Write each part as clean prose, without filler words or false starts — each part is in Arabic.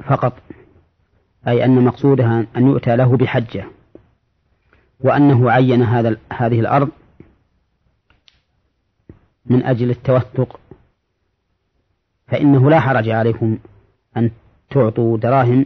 فقط، أي أن مقصودها أن يؤتى له بحجة، وأنه عين هذه الأرض من أجل التوثق، فإنه لا حرج عليكم أن تعطوا دراهم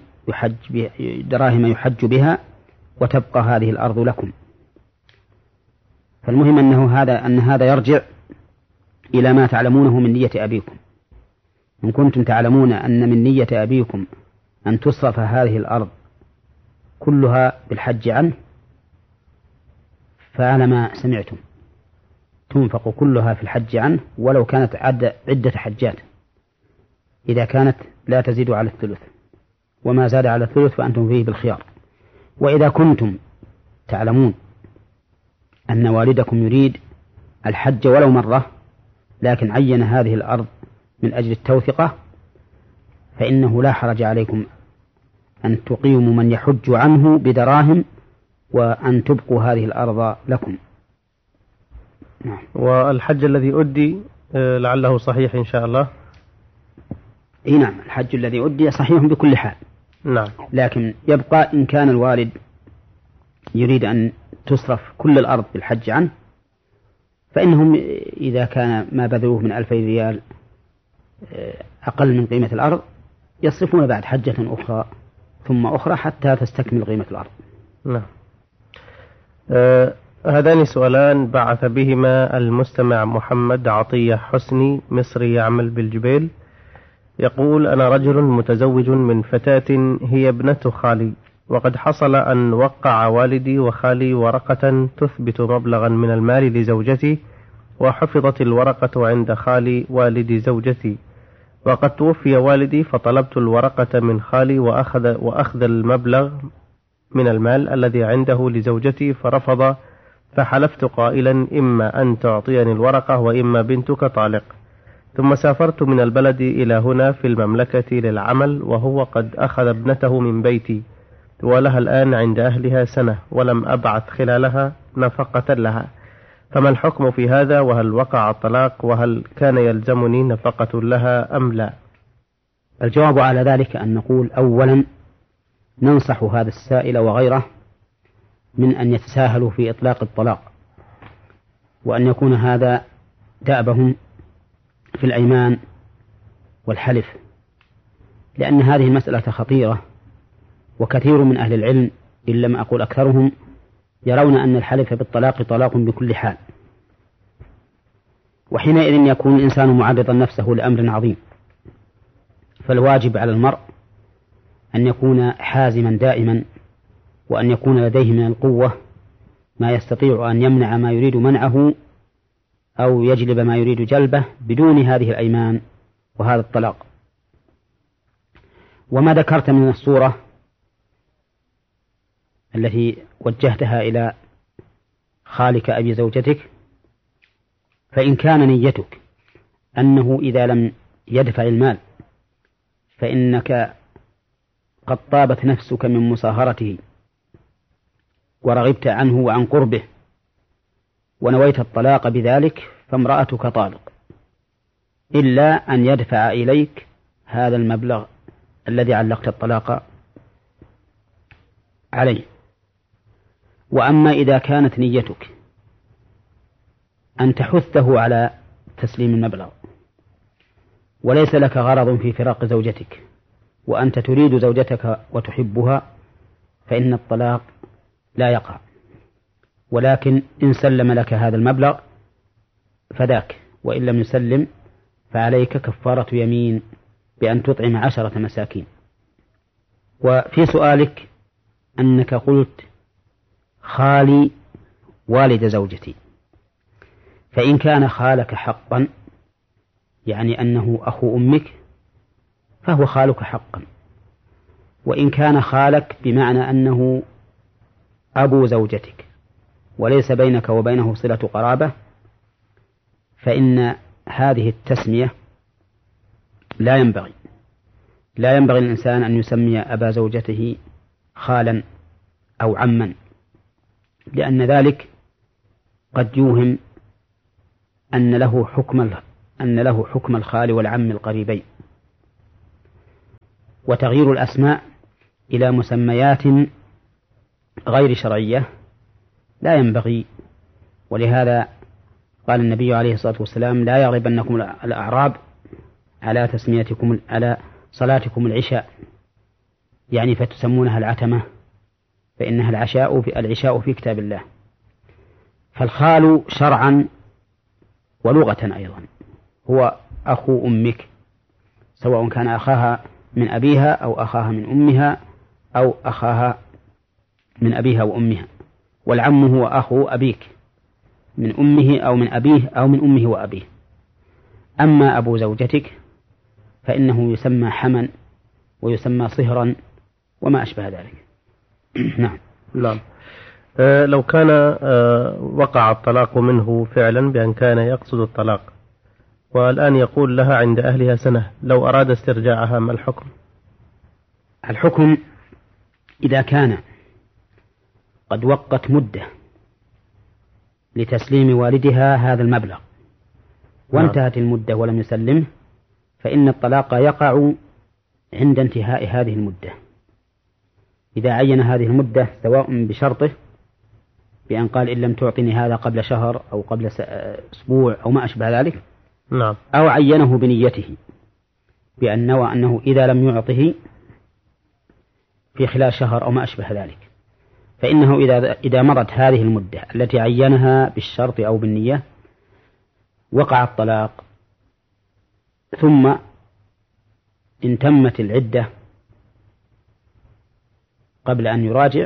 يحج بها وتبقى هذه الأرض لكم. فالمهم أن هذا يرجع إلى ما تعلمونه من نية أبيكم. إن كنتم تعلمون أن من نية أبيكم أن تصرف هذه الأرض كلها بالحج عنه، فعلى ما سمعتم تنفق كلها في الحج عنه ولو كانت عدة حجات، إذا كانت لا تزيد على الثلث، وما زاد على الثلث فأنتم فيه بالخيار. وإذا كنتم تعلمون أن والدكم يريد الحج ولو مرة، لكن عين هذه الأرض من أجل التوثقة، فإنه لا حرج عليكم أن تقيموا من يحج عنه بدراهم وأن تبقوا هذه الأرض لكم. والحج الذي أدي لعله صحيح إن شاء الله. نعم، الحج الذي أدي صحيح بكل حال. نعم. لكن يبقى إن كان الوالد يريد أن تصرف كل الأرض بالحج عنه، فإنهم إذا كان ما بذلوه من 2000 ريال أقل من قيمة الأرض يصرفون بعد حجة أخرى ثم أخرى حتى تستكمل قيمة الأرض. نعم. هذان سؤالان بعث بهما المستمع محمد عطية حسني مصري يعمل بالجبيل، يقول: أنا رجل متزوج من فتاة هي ابنة خالي، وقد حصل أن وقع والدي وخالي ورقة تثبت مبلغا من المال لزوجتي، وحفظت الورقة عند خالي والد زوجتي، وقد توفي والدي، فطلبت الورقة من خالي وأخذ المبلغ من المال الذي عنده لزوجتي فرفض، فحلفت قائلا: إما أن تعطيني الورقة وإما بنتك طالق. ثم سافرت من البلد إلى هنا في المملكة للعمل، وهو قد أخذ ابنته من بيتي، ولها الآن عند أهلها سنة، ولم أبعث خلالها نفقة لها، فما الحكم في هذا؟ وهل وقع الطلاق؟ وهل كان يلزمني نفقة لها أم لا؟ الجواب على ذلك أن نقول: أولا ننصح هذا السائل وغيره من أن يتساهلوا في إطلاق الطلاق، وأن يكون هذا دأبهم في الأيمان والحلف، لأن هذه المسألة خطيرة، وكثير من أهل العلم إن لم أقول أكثرهم يرون أن الحلف بالطلاق طلاق بكل حال، وحينئذ يكون الإنسان معرضا نفسه لأمر عظيم. فالواجب على المرء أن يكون حازما دائما، وأن يكون لديه من القوة ما يستطيع أن يمنع ما يريد منعه أو يجلب ما يريد جلبه بدون هذه الأيمان وهذا الطلاق. وما ذكرت من الصورة التي وجهتها إلى خالك أبي زوجتك، فإن كان نيتك أنه إذا لم يدفع المال فإنك قد طابت نفسك من مصاهرته ورغبت عنه وعن قربه ونويت الطلاق بذلك، فامرأتك طالق، إلا أن يدفع إليك هذا المبلغ الذي علقت الطلاق عليه. وأما إذا كانت نيتك أن تحثه على تسليم المبلغ وليس لك غرض في فراق زوجتك وأنت تريد زوجتك وتحبها، فإن الطلاق لا يقع، ولكن إن سلم لك هذا المبلغ فذاك، وإن لم يسلم فعليك كفارة يمين بأن تطعم 10 مساكين. وفي سؤالك أنك قلت خالي والد زوجتي، فإن كان خالك حقا يعني أنه أخو أمك فهو خالك حقا، وإن كان خالك بمعنى أنه أبو زوجتك وليس بينك وبينه صلة قرابة، فإن هذه التسمية لا ينبغي للإنسان أن يسمي أبا زوجته خالا أو عما، لأن ذلك قد يوهم أن له حكم الخال والعم القريبين. وتغيير الأسماء إلى مسميات غير شرعية لا ينبغي. ولهذا قال النبي عليه الصلاة والسلام: لا يغلبنكم الأعراب على تسميتكم على صلاتكم العشاء، يعني فتسمونها العتمة، فإنها العشاء في كتاب الله. فالخال شرعا ولغة أيضا هو أخو أمك، سواء كان أخاها من أبيها أو أخاها من أمها أو أخاها من أبيها وأمها. والعم هو أخو أبيك من أمه أو من أبيه أو من أمه وأبيه. أما أبو زوجتك فإنه يسمى حما ويسمى صهرا وما أشبه ذلك. نعم. لو كان وقع الطلاق منه فعلا بأن كان يقصد الطلاق، والآن يقول لها عند أهلها سنة، لو أراد استرجاعها ما الحكم؟ الحكم إذا كان قد وقت مدة لتسليم والدها هذا المبلغ وانتهت المدة ولم يسلمه، فإن الطلاق يقع عند انتهاء هذه المدة. إذا عين هذه المدة سواء بشرطه بأن قال: إن لم تعطني هذا قبل شهر أو قبل أسبوع أو ما أشبه ذلك، نعم. أو عينه بنيته بأن نوى أنه إذا لم يعطه في خلال شهر أو ما أشبه ذلك، فإنه إذا مرت هذه المدة التي عينها بالشرط أو بالنية وقع الطلاق، ثم إن تمت العدة قبل أن يراجع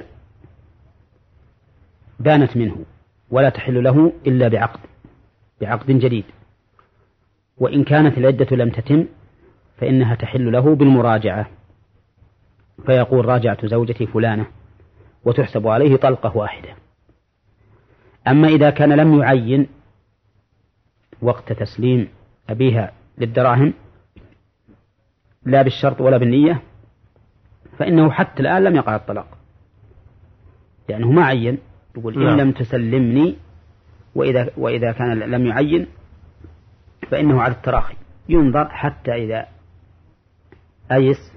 بانت منه ولا تحل له إلا بعقد جديد. وإن كانت العدة لم تتم فإنها تحل له بالمراجعة، فيقول: راجعت زوجتي فلانة، وتحسب عليه طلقة واحدة. أما إذا كان لم يعين وقت تسليم أبيها للدراهم لا بالشرط ولا بالنية، فإنه حتى الآن لم يقع الطلاق، لأنه ما عين، يقول: إن لم تسلمني. وإذا كان لم يعين فإنه على التراخي، ينظر حتى إذا أيس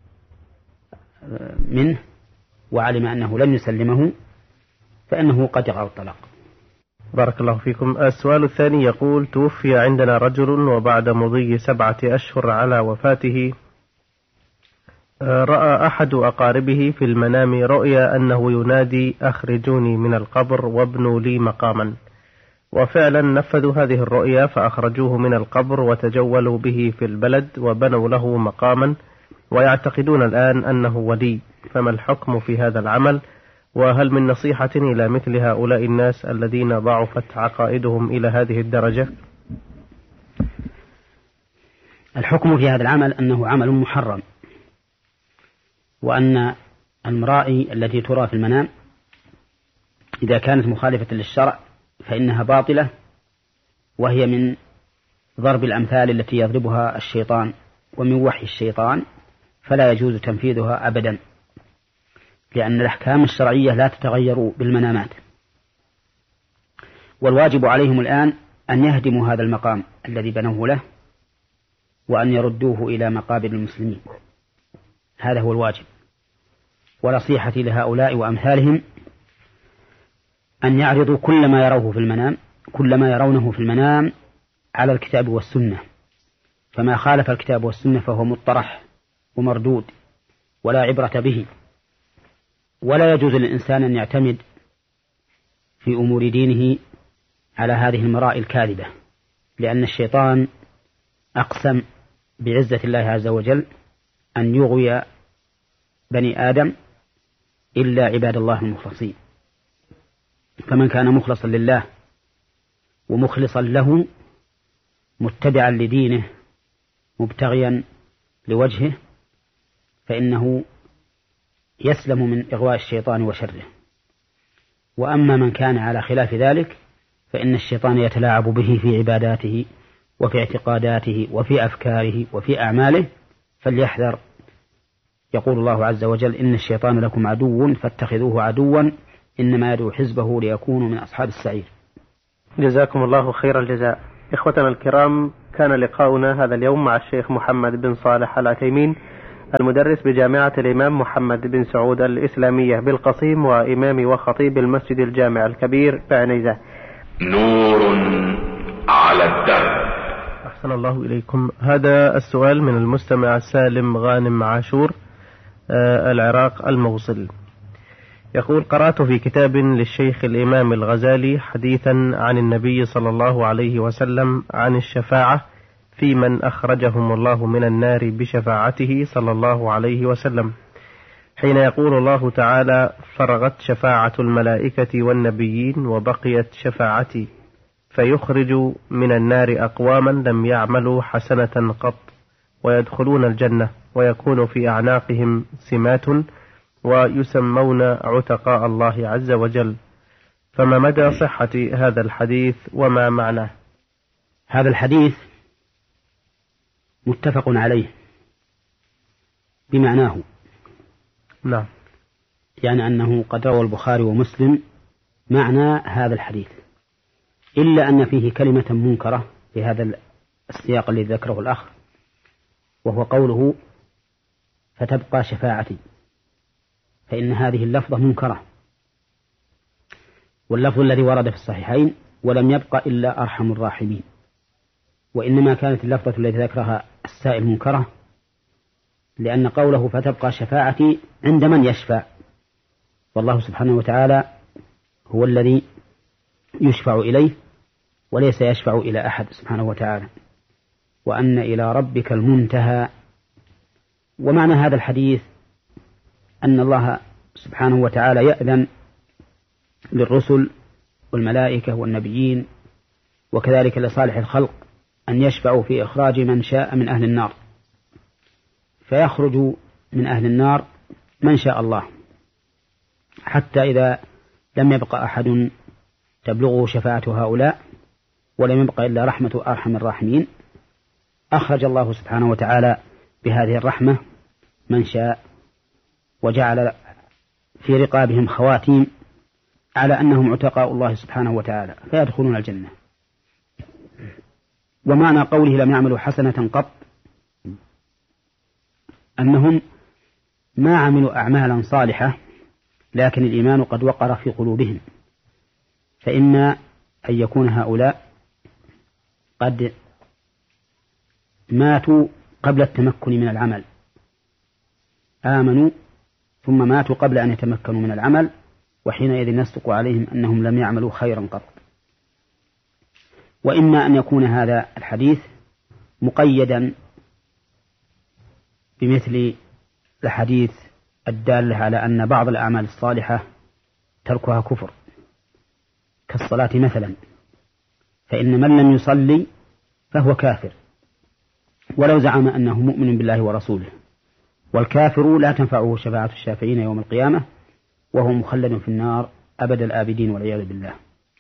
منه وعلم أنه لن يسلمه فإنه قد يقع الطلاق. بارك الله فيكم. السؤال الثاني يقول: توفي عندنا رجل وبعد مضي 7 أشهر على وفاته رأى أحد أقاربه في المنام رؤيا أنه ينادي: أخرجوني من القبر وابنوا لي مقاما. وفعلا نفذوا هذه الرؤيا فأخرجوه من القبر وتجولوا به في البلد وبنوا له مقاما، ويعتقدون الآن أنه ولي. فما الحكم في هذا العمل؟ وهل من نصيحة إلى مثل هؤلاء الناس الذين ضعفت عقائدهم إلى هذه الدرجة؟ الحكم في هذا العمل أنه عمل محرم، وأن المرائي التي ترى في المنام إذا كانت مخالفة للشرع فإنها باطلة، وهي من ضرب الأمثال التي يضربها الشيطان ومن وحي الشيطان، فلا يجوز تنفيذها أبدا، لأن الأحكام الشرعية لا تتغير بالمنامات. والواجب عليهم الآن أن يهدموا هذا المقام الذي بنوه له وأن يردوه إلى مقابر المسلمين، هذا هو الواجب. ونصيحتي لهؤلاء وأمثالهم أن يعرضوا كل ما يرونه في المنام على الكتاب والسنة، فما خالف الكتاب والسنة فهو مطرح ومردود ولا عبرة به. ولا يجوز للإنسان أن يعتمد في أمور دينه على هذه المرائي الكاذبة، لأن الشيطان أقسم بعزة الله عز وجل أن يغوي بني آدم إلا عباد الله المخلصين. فمن كان مخلصا لله ومخلصا له متبعا لدينه مبتغيا لوجهه فإنه يسلم من إغواء الشيطان وشره. وأما من كان على خلاف ذلك فإن الشيطان يتلاعب به في عباداته وفي اعتقاداته وفي أفكاره وفي أعماله، فليحذر. يقول الله عز وجل: إن الشيطان لكم عدو فاتخذوه عدوا إنما يدعو حزبه ليكونوا من أصحاب السعير. جزاكم الله خير الجزاء. إخوتنا الكرام، كان لقاؤنا هذا اليوم مع الشيخ محمد بن صالح العثيمين المدرس بجامعة الإمام محمد بن سعود الإسلامية بالقصيم، وإمام وخطيب المسجد الجامع الكبير بعنيزة. نور على الدرب. أحسن الله إليكم. هذا السؤال من المستمع سالم غانم عاشور، العراق الموصل. يقول: قرأت في كتاب للشيخ الإمام الغزالي حديثا عن النبي صلى الله عليه وسلم عن الشفاعة في من أخرجهم الله من النار بشفاعته صلى الله عليه وسلم، حين يقول الله تعالى: فرغت شفاعة الملائكة والنبيين وبقيت شفاعتي، فيخرج من النار أقواما لم يعملوا حسنة قط ويدخلون الجنة، ويكون في أعناقهم سمات ويسمون عتقاء الله عز وجل. فما مدى صحة هذا الحديث وما معناه؟ هذا الحديث متفق عليه بمعناه، نعم، يعني أنه قد روى البخاري ومسلم معنى هذا الحديث، إلا أن فيه كلمة منكرة في هذا السياق الذي ذكره الأخ، وهو قوله: فتبقى شفاعتي، فإن هذه اللفظة منكرة، واللفظ الذي ورد في الصحيحين: ولم يبقى إلا أرحم الراحمين. وإنما كانت اللفظة التي ذكرها السائل منكرة، لأن قوله فتبقى شفاعتي عند من يشفع، والله سبحانه وتعالى هو الذي يشفع إليه وليس يشفع إلى أحد سبحانه وتعالى، وأن إلى ربك المنتهى. ومعنى هذا الحديث أن الله سبحانه وتعالى يأذن للرسل والملائكة والنبيين وكذلك لصالح الخلق أن يشفعوا في إخراج من شاء من أهل النار، فيخرج من أهل النار من شاء الله، حتى إذا لم يبقى أحد تبلغه شفاعة هؤلاء ولم يبقى إلا رحمة أرحم الراحمين، أخرج الله سبحانه وتعالى بهذه الرحمة من شاء، وجعل في رقابهم خواتيم على أنهم عتقاء الله سبحانه وتعالى فيدخلون الجنة. ومعنى قوله لم يعملوا حسنة قط أنهم ما عملوا أعمالا صالحة، لكن الإيمان قد وقر في قلوبهم، فإما أن يكون هؤلاء قد ماتوا قبل التمكن من العمل، آمنوا ثم ماتوا قبل أن يتمكنوا من العمل، وحينئذ يصدق عليهم أنهم لم يعملوا خيرا قط. وإما أن يكون هذا الحديث مقيدا بمثل الحديث الدالة على أن بعض الأعمال الصالحة تركها كفر، كالصلاة مثلا، فإن من لم يصلي فهو كافر ولو زعم أنه مؤمن بالله ورسوله، والكافر لا تنفعه شفاعة الشافعين يوم القيامة، وهو مخلد في النار أبد الآبدين والعياذ بالله.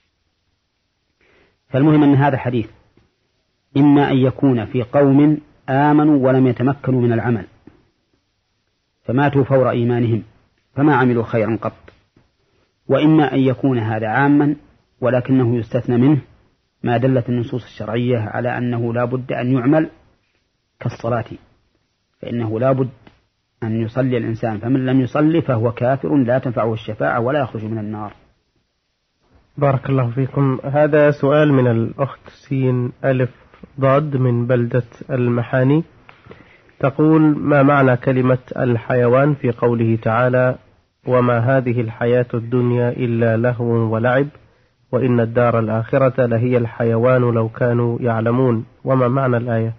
فالمهم أن هذا حديث إما أن يكون في قوم آمنوا ولم يتمكنوا من العمل فماتوا فور إيمانهم فما عملوا خيرا قط، وإما أن يكون هذا عاما ولكنه يستثنى منه ما دلت النصوص الشرعية على أنه لا بد أن يعمل، كالصلاة، فإنه لا بد أن يصلي الإنسان، فمن لم يصلي فهو كافر لا تنفعه الشفاعة ولا يخرج من النار. بارك الله فيكم. هذا سؤال من الأخت سين ألف ضاد من بلدة المحاني، تقول: ما معنى كلمة الحيوان في قوله تعالى: وما هذه الحياة الدنيا إلا لهو ولعب وإن الدار الآخرة لهي الحيوان لو كانوا يعلمون؟ وما معنى الآية؟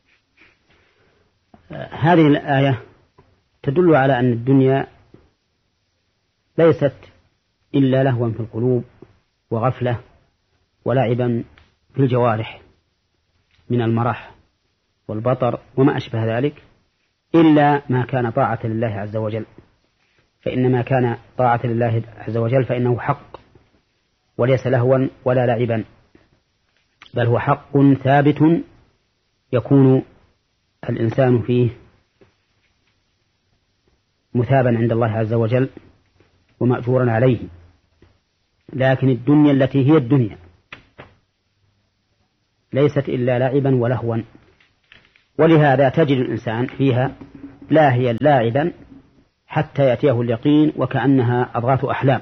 هذه الآية تدل على أن الدنيا ليست إلا لهوا في القلوب وغفلة ولعبا في الجوارح من المرح والبطر وما أشبه ذلك، إلا ما كان طاعة لله عز وجل، فإن ما كان طاعة لله عز وجل فإنه حق وليس لهوا ولا لعبا، بل هو حق ثابت يكون الإنسان فيه مثابا عند الله عز وجل ومأجورا عليه. لكن الدنيا التي هي الدنيا ليست إلا لعبا ولهوا، ولهذا تجد الإنسان فيها لاهيا لاعبا حتى يأتيه اليقين وكأنها أضغاث أحلام.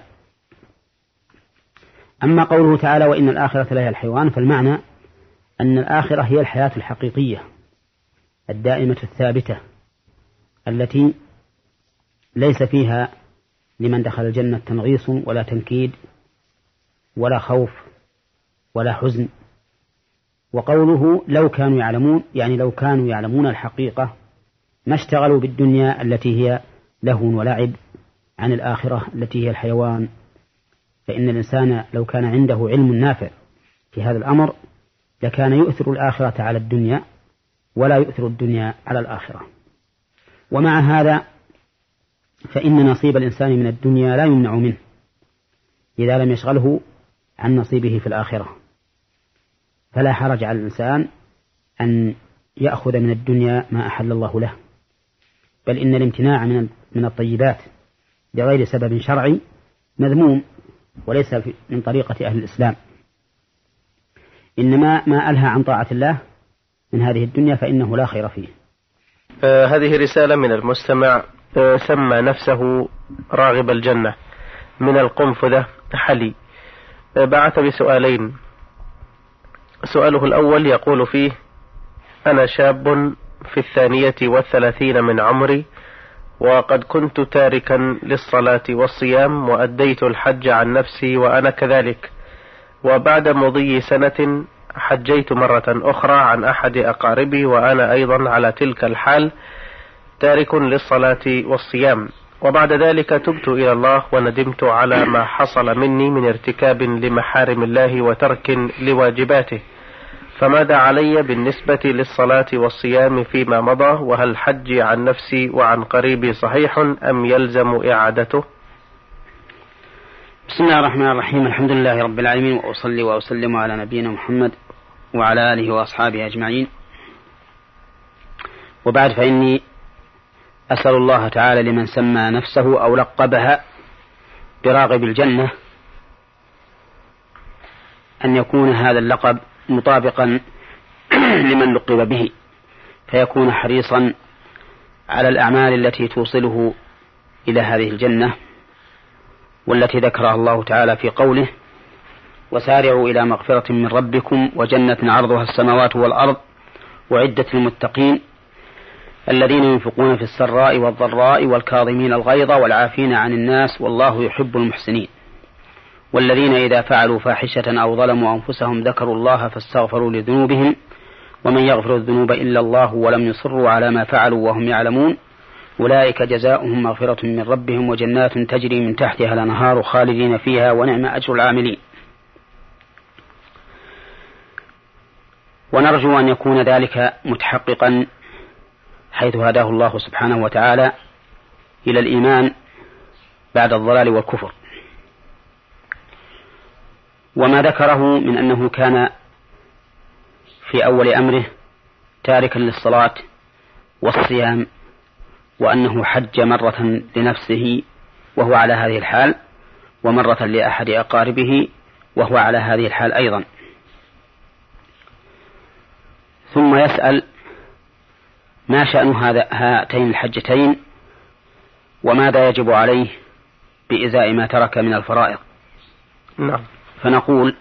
أما قوله تعالى وإن الآخرة لهي الحيوان، فالمعنى أن الآخرة هي الحياة الحقيقية الدائمة الثابتة التي ليس فيها لمن دخل الجنة تنغيص ولا تنكيد ولا خوف ولا حزن. وقوله لو كانوا يعلمون، يعني لو كانوا يعلمون الحقيقة ما اشتغلوا بالدنيا التي هي لهو ولعب عن الآخرة التي هي الحيوان. فإن الإنسان لو كان عنده علم نافع في هذا الأمر لكان يؤثر الآخرة على الدنيا ولا يؤثر الدنيا على الآخرة. ومع هذا فإن نصيب الإنسان من الدنيا لا يمنع منه إذا لم يشغله عن نصيبه في الآخرة. فلا حرج على الإنسان أن يأخذ من الدنيا ما أحل الله له، بل إن الامتناع من الطيبات بغير سبب شرعي مذموم وليس من طريقة أهل الإسلام. إنما ما ألهى عن طاعة الله من هذه الدنيا فإنه لا خير فيه. هذه رسالة من المستمع سمى نفسه راغب الجنة من القنفذة حلي، بعث بسؤالين. سؤاله الأول يقول فيه: أنا شاب في 32 من عمري، وقد كنت تاركا للصلاة والصيام وأديت الحج عن نفسي وأنا كذلك، وبعد مضي سنة حجيت مرة أخرى عن أحد أقاربي وأنا أيضا على تلك الحال تارك للصلاة والصيام، وبعد ذلك تبت إلى الله وندمت على ما حصل مني من ارتكاب لمحارم الله وترك لواجباته، فماذا علي بالنسبة للصلاة والصيام فيما مضى؟ وهل حجي عن نفسي وعن قريبي صحيح أم يلزم إعادته؟ بسم الله الرحمن الرحيم، الحمد لله رب العالمين، وأصلي وأسلم على نبينا محمد وعلى آله وأصحابه أجمعين. وبعد، فإني أسأل الله تعالى لمن سمى نفسه أو لقبها براغب الجنة أن يكون هذا اللقب مطابقا لمن لقب به، فيكون حريصا على الأعمال التي توصله إلى هذه الجنة، والتي ذكرها الله تعالى في قوله: وسارعوا إلى مغفرة من ربكم وجنة عرضها السماوات والأرض وعدت للمتقين الذين ينفقون في السراء والضراء والكاظمين الغيظ والعافين عن الناس والله يحب المحسنين والذين إذا فعلوا فاحشة أو ظلموا أنفسهم ذكروا الله فاستغفروا لذنوبهم ومن يغفر الذنوب إلا الله ولم يصروا على ما فعلوا وهم يعلمون أولئك جزاؤهم مغفرة من ربهم وجنات تجري من تحتها الأنهار خالدين فيها ونعم أجر العاملين. ونرجو أن يكون ذلك متحققا حيث هداه الله سبحانه وتعالى إلى الإيمان بعد الضلال والكفر. وما ذكره من أنه كان في أول أمره تاركا للصلاة والصيام، وأنه حج مرة لنفسه وهو على هذه الحال، ومرة لأحد أقاربه وهو على هذه الحال أيضا. ثم يسأل: ما شأن هاتين الحجتين وماذا يجب عليه بإزاء ما ترك من الفرائض؟ نعم. فنقول: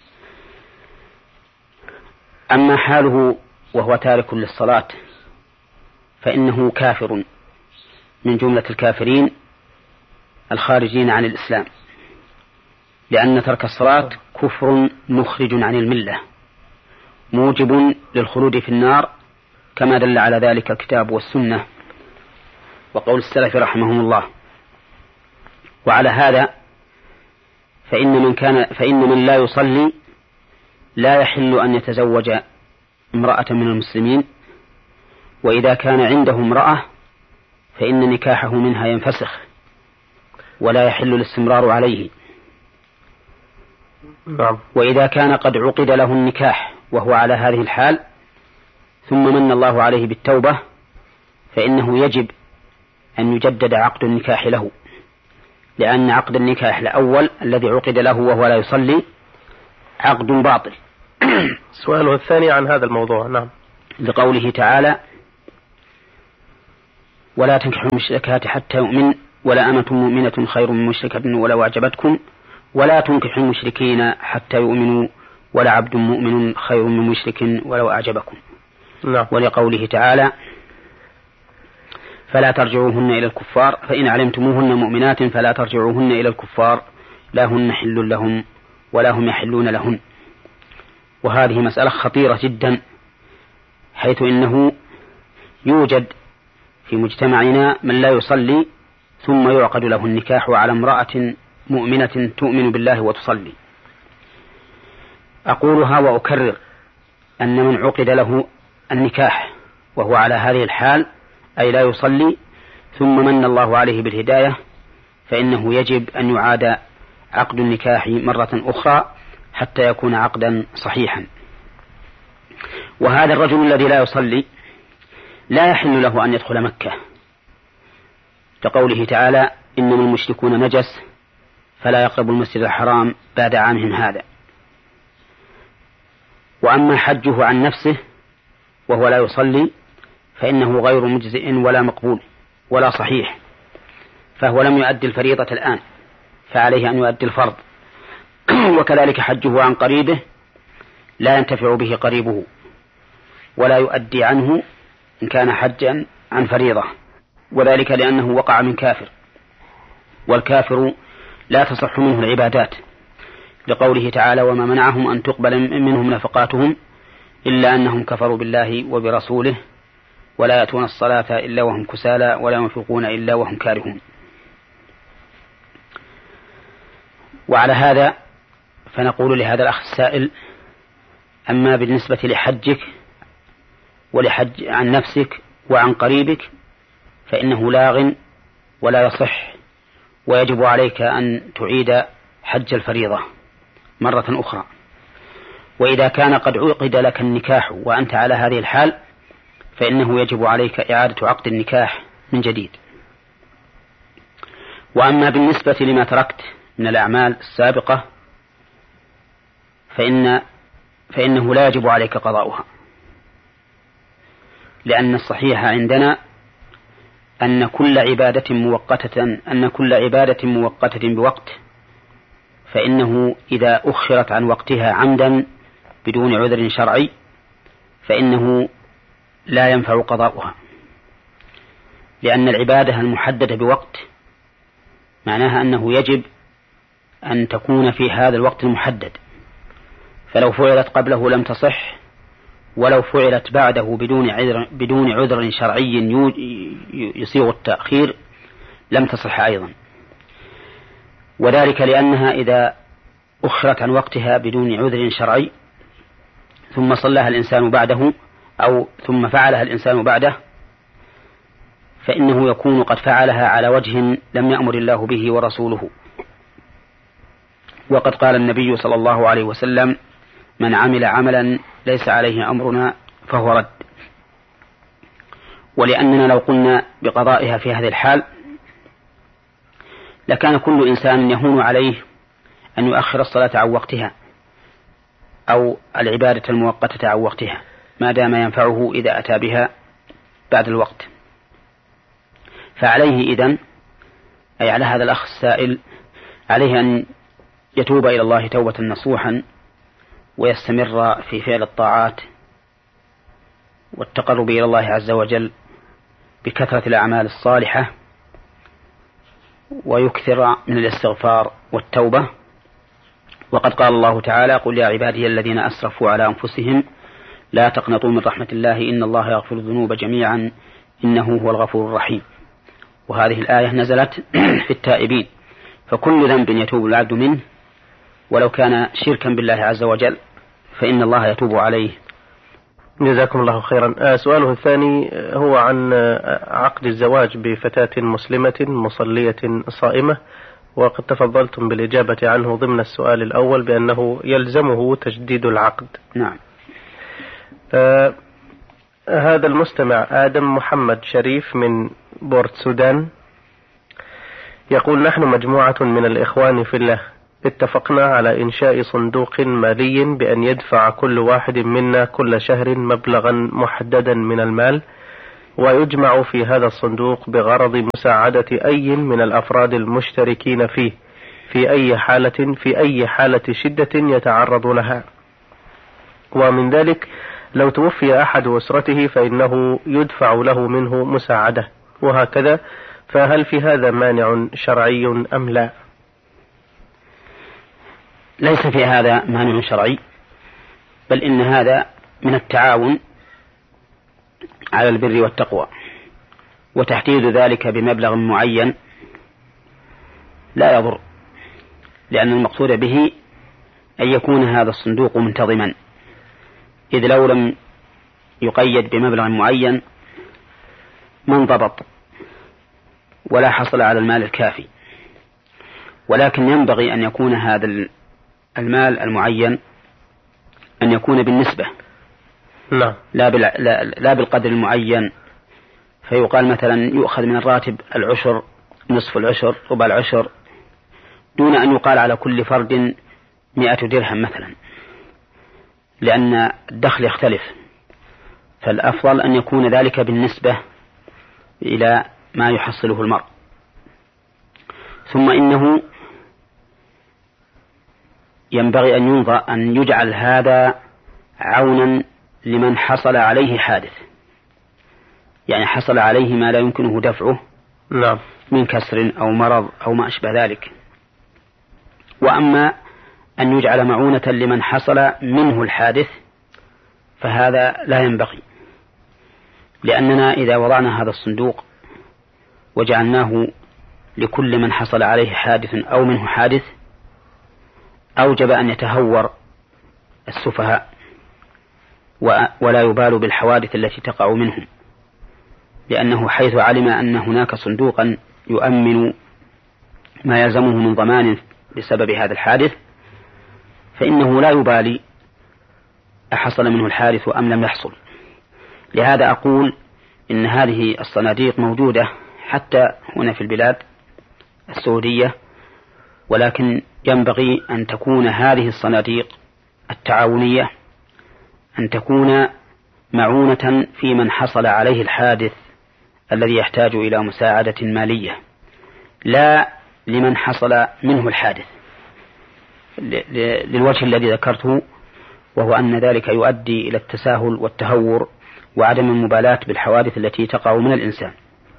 أما حاله وهو تارك للصلاة فإنه كافر من جملة الكافرين الخارجين عن الإسلام، لأن ترك الصلاة كفر مخرج عن الملة موجب للخلود في النار، كما دل على ذلك الكتاب والسنة وقول السلف رحمهم الله. وعلى هذا فإن من لا يصلي لا يحل أن يتزوج امرأة من المسلمين، وإذا كان عنده امرأة فإن نكاحه منها ينفسخ ولا يحل الاستمرار عليه. وإذا كان قد عقد له النكاح وهو على هذه الحال ثم من الله عليه بالتوبة فإنه يجب أن يجدد عقد النكاح له، لأن عقد النكاح الأول الذي عقد له وهو لا يصلي عقد باطل. سؤاله الثاني عن هذا الموضوع. نعم. لقوله تعالى: ولا تنكحوا المشركات حتى يؤمن ولا أمة مؤمنة خير من مشركة ولو أعجبتكم ولا تنكحوا المشركين حتى يؤمنوا ولا عبد مؤمن خير من مشرك ولو أعجبكم. ولقوله تعالى فلا ترجعوهن إلى الكفار فإن علمتموهن مؤمنات فلا ترجعوهن إلى الكفار لا هن حل لهم ولا هم يحلون لهن. وهذه مسألة خطيرة جدا، حيث إنه يوجد في مجتمعنا من لا يصلي ثم يعقد له النكاح على امرأة مؤمنة تؤمن بالله وتصلي. أقولها وأكرر أن من عقد له النكاح وهو على هذه الحال أي لا يصلي ثم من الله عليه بالهداية فإنه يجب أن يعاد عقد النكاح مرة أخرى حتى يكون عقدا صحيحا. وهذا الرجل الذي لا يصلي لا يحل له أن يدخل مكة، كقوله تعالى إنما المشركون نجس فلا يقربوا المسجد الحرام بعد عامهم هذا. وأما حجه عن نفسه وهو لا يصلي فإنه غير مجزئ ولا مقبول ولا صحيح، فهو لم يؤدي الفريضة الآن فعليه أن يؤدي الفرض. وكذلك حجه عن قريبه لا ينتفع به قريبه ولا يؤدي عنه إن كان حجا عن فريضة، وذلك لأنه وقع من كافر، والكافر لا تصح منه العبادات، لقوله تعالى وما منعهم أن تقبل منهم نفقاتهم إلا أنهم كفروا بالله وبرسوله ولا يأتون الصلاة إلا وهم كسالى ولا ينفقون إلا وهم كارهون. وعلى هذا فنقول لهذا الأخ السائل أما بالنسبة لحجك ولحج عن نفسك وعن قريبك فإنه لاغ ولا يصح، ويجب عليك أن تعيد حج الفريضة مرة أخرى. وإذا كان قد عقد لك النكاح وأنت على هذه الحال فإنه يجب عليك إعادة عقد النكاح من جديد. وأما بالنسبة لما تركت من الأعمال السابقة فإنه لا يجب عليك قضاؤها، لأن الصحيح عندنا أن كل عبادة موقتة بوقت فإنه إذا أخرت عن وقتها عمدا بدون عذر شرعي فإنه لا ينفع قضاؤها، لأن العبادة المحددة بوقت معناها أنه يجب أن تكون في هذا الوقت المحدد، فلو فعلت قبله لم تصح، ولو فعلت بعده بدون عذر شرعي يصيغ التأخير لم تصح أيضا. وذلك لأنها إذا أخرت عن وقتها بدون عذر شرعي ثم صلىها الإنسان بعده أو ثم فعلها الإنسان بعده فإنه يكون قد فعلها على وجه لم يأمر الله به ورسوله. وقد قال النبي صلى الله عليه وسلم من عمل عملا ليس عليه أمرنا فهو رد. ولأننا لو قلنا بقضائها في هذه الحال لكان كل إنسان يهون عليه أن يؤخر الصلاة عن وقتها أو العبادة المؤقتة عن وقتها ما دام ينفعه إذا أتى بها بعد الوقت. فعليه إذن أي على هذا الأخ السائل عليه أن يتوب إلى الله توبة نصوحا ويستمر في فعل الطاعات والتقرب إلى الله عز وجل بكثرة الأعمال الصالحة ويكثر من الاستغفار والتوبة. وقد قال الله تعالى قل يا عبادي الذين أسرفوا على أنفسهم لا تقنطوا من رحمة الله إن الله يغفر الذنوب جميعا إنه هو الغفور الرحيم. وهذه الآية نزلت في التائبين، فكل ذنب يتوب العبد منه ولو كان شركا بالله عز وجل فإن الله يتوب عليه. جزاكم الله خيرا. سؤاله الثاني هو عن عقد الزواج بفتاة مسلمة مصلية صائمة، وقد تفضلتم بالإجابة عنه ضمن السؤال الأول بأنه يلزمه تجديد العقد. نعم. هذا المستمع آدم محمد شريف من بورت سودان يقول نحن مجموعة من الإخوان في الله اتفقنا على إنشاء صندوق مالي بأن يدفع كل واحد منا كل شهر مبلغا محددا من المال ويجمع في هذا الصندوق بغرض مساعدة أي من الأفراد المشتركين فيه في أي حالة شدة يتعرض لها. ومن ذلك لو توفي أحد أسرته فإنه يدفع له منه مساعدة، وهكذا. فهل في هذا مانع شرعي أم لا؟ ليس في هذا مانع شرعي، بل إن هذا من التعاون على البر والتقوى، وتحديد ذلك بمبلغ معين لا يضر، لأن المقصود به أن يكون هذا الصندوق منتظما، إذ لو لم يقيد بمبلغ معين ما انضبط ولا حصل على المال الكافي. ولكن ينبغي أن يكون هذا المال المعين أن يكون بالنسبة، لا بالقدر المعين، فيقال مثلا يؤخذ من الراتب العشر، نصف العشر، ربع العشر، دون أن يقال على كل فرد 100 درهم مثلا، لأن الدخل يختلف. فالأفضل أن يكون ذلك بالنسبة إلى ما يحصله المرء. ثم إنه ينبغي أن يجعل هذا عونا لمن حصل عليه حادث، يعني حصل عليه ما لا يمكنه دفعه من كسر أو مرض أو ما أشبه ذلك. وأما أن يجعل معونة لمن حصل منه الحادث فهذا لا ينبغي، لأننا إذا وضعنا هذا الصندوق وجعلناه لكل من حصل عليه حادث أو منه حادث أوجب أن يتهور السفهاء ولا يبال بالحوادث التي تقع منهم، لأنه حيث علم أن هناك صندوقا يؤمن ما يلزمه من ضمان بسبب هذا الحادث فإنه لا يبالي أحصل منه الحادث أم لم يحصل. لهذا أقول إن هذه الصناديق موجودة حتى هنا في البلاد السعودية، ولكن ينبغي أن تكون هذه الصناديق التعاونية أن تكون معونة في من حصل عليه الحادث الذي يحتاج إلى مساعدة مالية، لا لمن حصل منه الحادث، للوجه الذي ذكرته، وهو أن ذلك يؤدي إلى التساهل والتهور وعدم المبالاة بالحوادث التي تقع من الإنسان.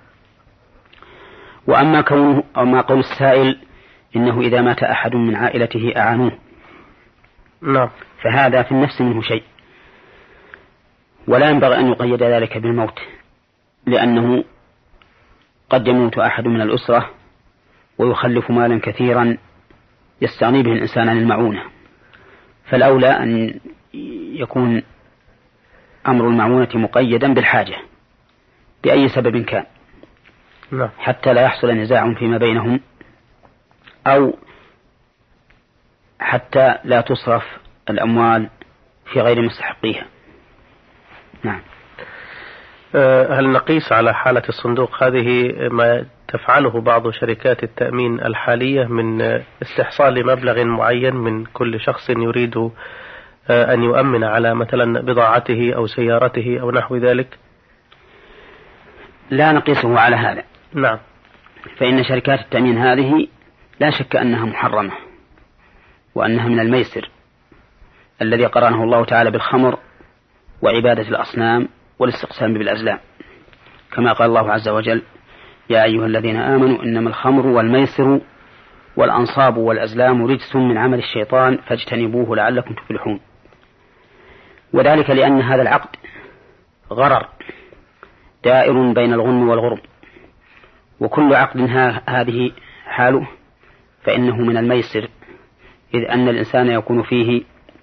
وأما قول السائل إنه إذا مات أحد من عائلته أعانوه، فهذا في النفس منه شيء، ولا ينبغي أن يقيد ذلك بالموت، لأنه قد يموت أحد من الأسرة ويخلف مالا كثيرا يستغني به الإنسان عن المعونة، فالأولى أن يكون أمر المعونة مقيدا بالحاجة بأي سبب كان، حتى لا يحصل نزاع فيما بينهم، أو حتى لا تصرف الأموال في غير مستحقيها. نعم. هل نقيس على حالة الصندوق هذه ما تفعله بعض شركات التأمين الحالية من استحصال مبلغ معين من كل شخص يريد أن يؤمن على مثلا بضاعته أو سيارته أو نحو ذلك؟ لا نقيسه على هذا. نعم. فإن شركات التأمين هذه لا شك أنها محرمة، وأنها من الميسر الذي قرنه الله تعالى بالخمر وعبادة الأصنام والاستقسام بالأزلام، كما قال الله عز وجل: يا أيها الذين آمنوا إنما الخمر والميسر والأنصاب والأزلام رجس من عمل الشيطان فاجتنبوه لعلكم تفلحون. وذلك لأن هذا العقد غرر دائر بين الغنم والغرم، وكل عقد هذه حاله فإنه من الميسر، إذ أن الإنسان يكون فيه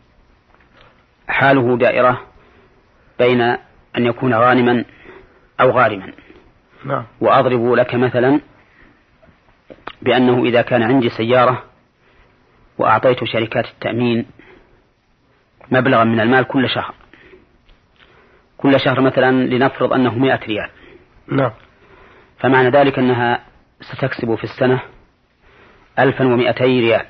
حاله دائرة بين أن يكون غانما أو غارما. وأضرب لك مثلا بأنه إذا كان عندي سيارة وأعطيت شركات التأمين مبلغا من المال كل شهر مثلا لنفرض أنه 100 ريال، فمعنى ذلك أنها ستكسب في السنة 1200 ريال.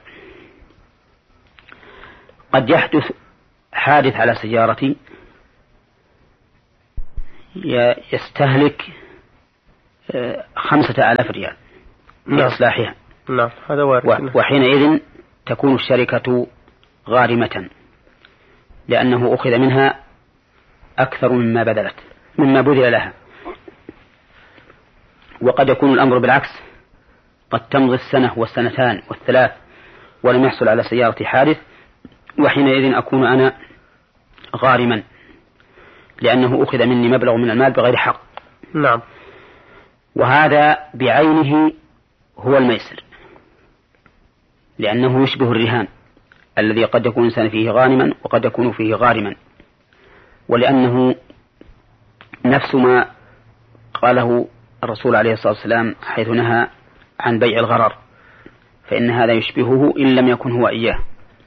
قد يحدث حادث على سيارتي يستهلك 5000 ريال لإصلاحها. نعم هذا وارد. وحينئذ تكون الشركة غارمة لأنه أخذ منها أكثر مما بذل لها. وقد يكون الأمر بالعكس، قد تمضي السنة والسنتان والثلاث ولم يحصل على سيارة حادث، وحينئذ أكون أنا غارما لأنه أخذ مني مبلغ من المال بغير حق. نعم. وهذا بعينه هو الميسر، لأنه يشبه الرهان الذي قد يكون الإنسان فيه غانما وقد يكون فيه غارما، ولأنه نفس ما قاله الرسول عليه الصلاة والسلام حيث نهى عن بيع الغرر، فإن هذا يشبهه إن لم يكن هو إياه.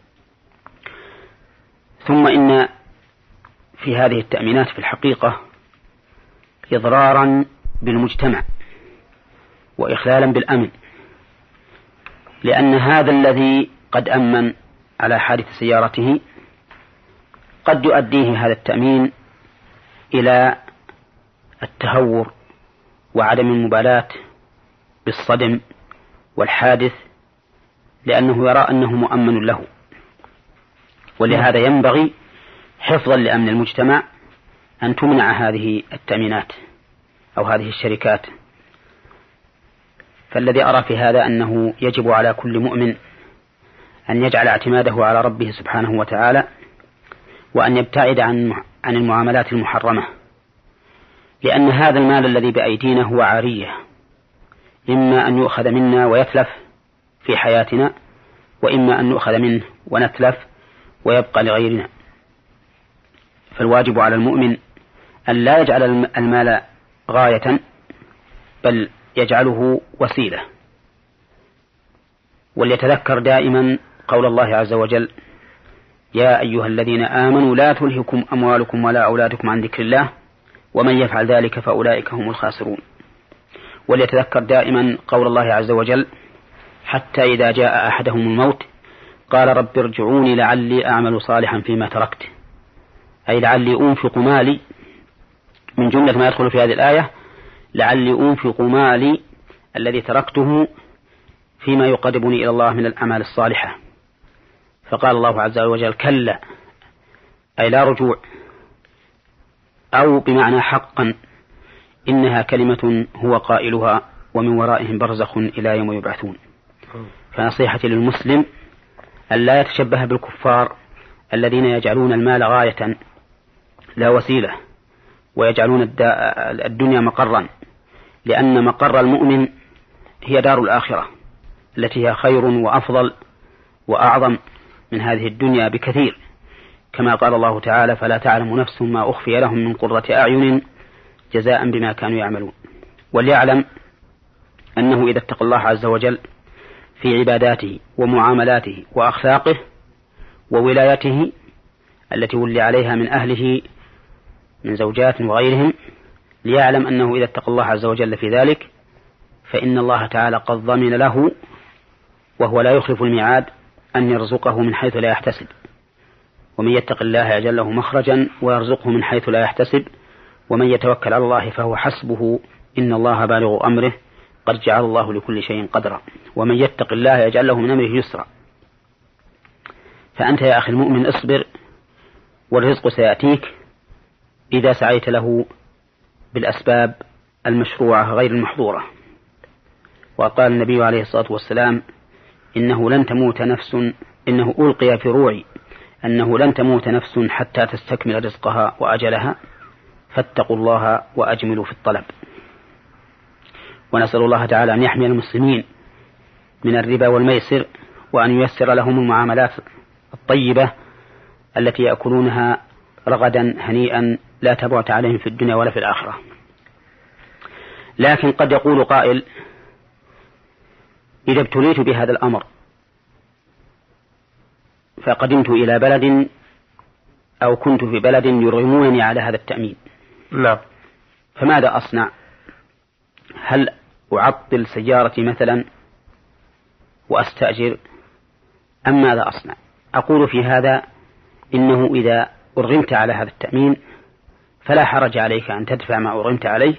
ثم إن في هذه التأمينات في الحقيقة إضرارا بالمجتمع وإخلالا بالأمن، لأن هذا الذي قد أمن على حادث سيارته قد يؤديه هذا التأمين إلى التهور وعدم المبالاة بالصدم والحادث، لأنه يرى أنه مؤمن له. ولهذا ينبغي حفظا لأمن المجتمع أن تمنع هذه التأمينات أو هذه الشركات. فالذي أرى في هذا أنه يجب على كل مؤمن أن يجعل اعتماده على ربه سبحانه وتعالى، وأن يبتعد عن المعاملات المحرمة، لأن هذا المال الذي بأيدينا هو عارية، إما أن يؤخذ منا ويتلف في حياتنا، وإما أن نؤخذ منه ونتلف ويبقى لغيرنا. فالواجب على المؤمن أن لا يجعل المال غاية، بل يجعله وسيلة. وليتذكر دائما قول الله عز وجل: يا أيها الذين آمنوا لا تلهكم أموالكم ولا أولادكم عن ذكر الله ومن يفعل ذلك فأولئك هم الخاسرون. وليتذكر دائما قول الله عز وجل: حتى إذا جاء أحدهم الموت قال رب ارجعوني لعلي أعمل صالحا فيما تركت، أي لعلي أنفق مالي. من جملة ما يدخل في هذه الآية لعلي أنفق مالي الذي تركته فيما يقربني إلى الله من الأعمال الصالحة. فقال الله عز وجل: كلا، أي لا رجوع، أو بمعنى حقا إنها كلمة هو قائلها ومن ورائهم برزخ إلى يوم يبعثون. فنصيحتي للمسلم أن لا يتشبه بالكفار الذين يجعلون المال غاية لا وسيلة، ويجعلون الدنيا مقرا، لأن مقر المؤمن هي دار الآخرة التي هي خير وأفضل وأعظم من هذه الدنيا بكثير، كما قال الله تعالى: فلا تعلم نفس ما أخفي لهم من قرة أعين جزاء بما كانوا يعملون. وليعلم أنه إذا اتقى الله عز وجل في عباداته ومعاملاته وأخلاقه وولايته التي ولي عليها من أهله من زوجات وغيرهم، ليعلم أنه إذا اتقى الله عز وجل في ذلك فإن الله تعالى قد ضمن له، وهو لا يخلف الميعاد، أن يرزقه من حيث لا يحتسب. ومن يتق الله يجعل له مخرجا ويرزقه من حيث لا يحتسب، ومن يتوكل على الله فهو حسبه إن الله بالغ أمره قد جعل الله لكل شيء قدرا. ومن يتق الله يجعل له من أمره يسرا. فأنت يا أخي المؤمن اصبر، والرزق سيأتيك إذا سعيت له بالأسباب المشروعة غير المحظورة. وقال النبي عليه الصلاة والسلام: إنه لن تموت نفس، إنه ألقي في روعي أنه لن تموت نفس حتى تستكمل رزقها وأجلها، فاتقوا الله وأجملوا في الطلب. ونسأل الله تعالى أن يحمي المسلمين من الربا والميسر، وأن ييسر لهم المعاملات الطيبة التي يأكلونها رغدا هنيئا لا تبعت عليهم في الدنيا ولا في الآخرة. لكن قد يقول قائل: إذا ابتليت بهذا الأمر فقدمت إلى بلد أو كنت في بلد يرغمونني على هذا التأمين، لا، فماذا أصنع؟ هل أعطل سيارتي مثلا وأستأجر أم ماذا أصنع؟ أقول في هذا: إنه إذا أرغمت على هذا التأمين فلا حرج عليك أن تدفع ما أغرمت عليه،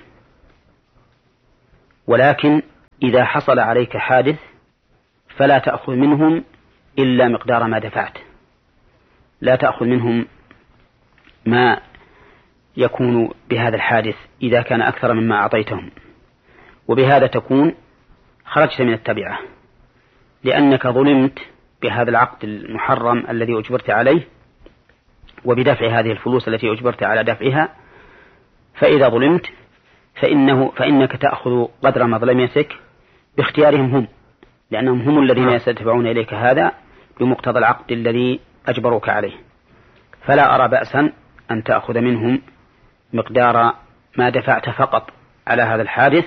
ولكن إذا حصل عليك حادث فلا تأخذ منهم إلا مقدار ما دفعت، لا تأخذ منهم ما يكون بهذا الحادث إذا كان أكثر مما أعطيتهم، وبهذا تكون خرجت من التبعة، لأنك ظلمت بهذا العقد المحرم الذي أجبرت عليه وبدفع هذه الفلوس التي أجبرت على دفعها. فإذا ظلمت فإنك تأخذ قدر مظلمتك باختيارهم هم، لأنهم هم الذين يستدفعون إليك هذا بمقتضى العقد الذي أجبروك عليه. فلا أرى بأسا أن تأخذ منهم مقدار ما دفعت فقط على هذا الحادث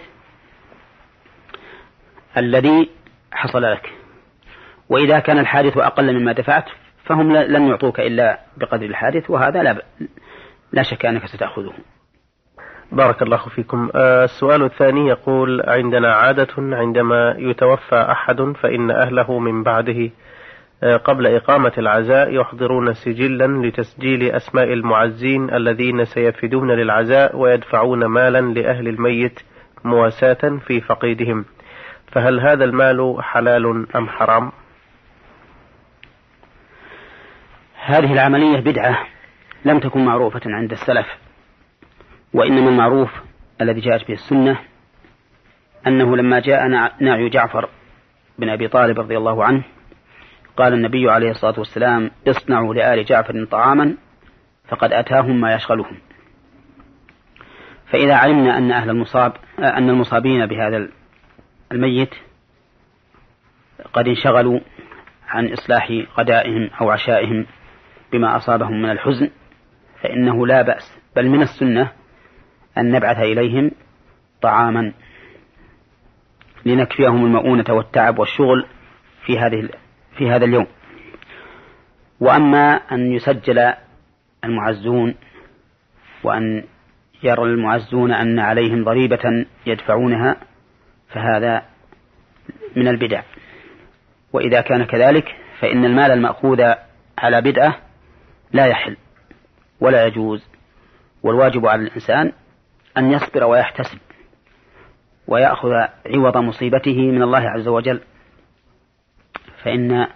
الذي حصل لك. وإذا كان الحادث أقل مما دفعت فهم لن يعطوك إلا بقدر الحادث، وهذا لا شك أنك ستأخذه. بارك الله فيكم. السؤال الثاني يقول: عندنا عادة عندما يتوفى أحد فإن أهله من بعده قبل إقامة العزاء يحضرون سجلا لتسجيل أسماء المعزين الذين سيفدون للعزاء ويدفعون مالا لأهل الميت مواساة في فقيدهم، فهل هذا المال حلال أم حرام؟ هذه العملية بدعة لم تكن معروفة عند السلف، وإنما المعروف الذي جاءت به السنة أنه لما جاء نعي جعفر بن أبي طالب رضي الله عنه قال النبي عليه الصلاة والسلام: اصنعوا لآل جعفر طعاما فقد أتاهم ما يشغلهم. فإذا علمنا أن المصابين بهذا الميت قد انشغلوا عن إصلاح غدائهم أو عشائهم بما أصابهم من الحزن، فإنه لا بأس، بل من السنة أن نبعث إليهم طعاما لنكفيهم المؤونة والتعب والشغل في هذا اليوم. وأما أن يسجل المعزون وأن يرى المعزون أن عليهم ضريبة يدفعونها فهذا من البدع. وإذا كان كذلك فإن المال المأخوذ على بدعة لا يحل ولا يجوز، والواجب على الإنسان أن يصبر ويحتسب ويأخذ عوض مصيبته من الله عز وجل. فإن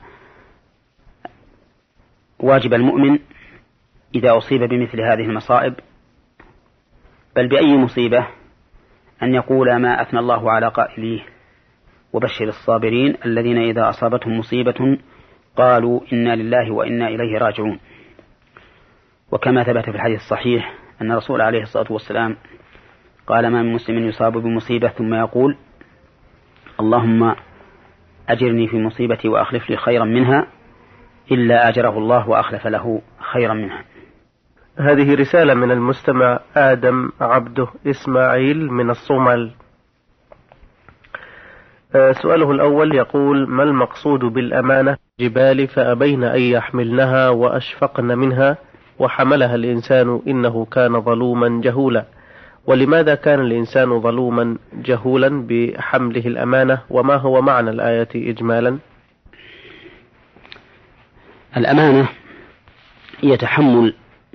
واجب المؤمن إذا أصيب بمثل هذه المصائب بل بأي مصيبة أن يقول ما أثنى الله على قائليه: وبشر الصابرين الذين إذا أصابتهم مصيبة قالوا إنا لله وإنا إليه راجعون. وكما ثبت في الحديث الصحيح أن الرسول عليه الصلاة والسلام قال: ما من مسلم يصاب بمصيبة ثم يقول: اللهم أجرني في مصيبتي وأخلف لي خيرا منها إلا أجره الله وأخلف له خيرا منها. هذه رسالة من المستمع آدم عبده إسماعيل من الصومال. سؤاله الأول يقول: ما المقصود بالأمانة جبال فأبين أن يحملنها وأشفقن منها وحملها الإنسان إنه كان ظلوما جهولا، ولماذا كان الإنسان ظلوما جهولا بحمله الأمانة، وما هو معنى الآية إجمالا؟ الأمانة هي تحمل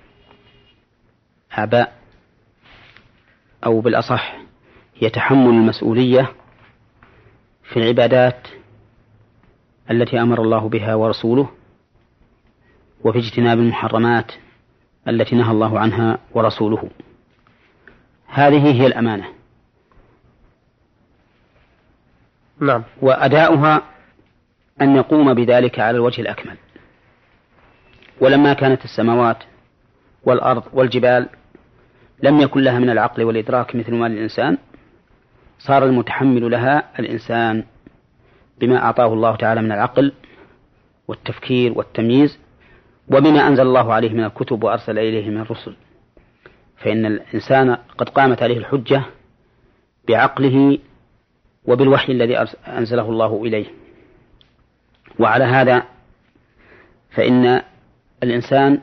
أعباء، أو بالأصح هي تحمل المسؤولية في العبادات التي أمر الله بها ورسوله، وفي اجتناب المحرمات التي نهى الله عنها ورسوله. هذه هي الأمانة. نعم. وأداؤها أن يقوم بذلك على الوجه الأكمل. ولما كانت السماوات والأرض والجبال لم يكن لها من العقل والإدراك مثل ما للإنسان، صار المتحمل لها الإنسان بما أعطاه الله تعالى من العقل والتفكير والتمييز، وبما أنزل الله عليه من الكتب وأرسل إليه من الرسل. فإن الإنسان قد قامت عليه الحجة بعقله وبالوحي الذي أنزله الله إليه. وعلى هذا فإن الإنسان